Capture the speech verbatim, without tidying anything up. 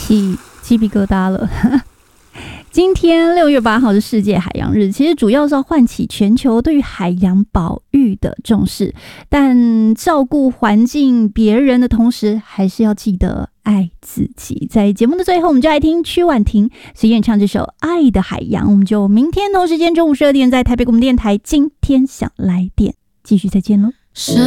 起鸡皮疙瘩了。今天六月八号是世界海洋日，其实主要是要唤起全球对于海洋保育的重视，但照顾环境别人的同时，还是要记得爱自己。在节目的最后，我们就来听曲婉婷随演唱这首《爱的海洋》，我们就明天同时间中午十二点在台北广播电台今天想来点继续再见喽。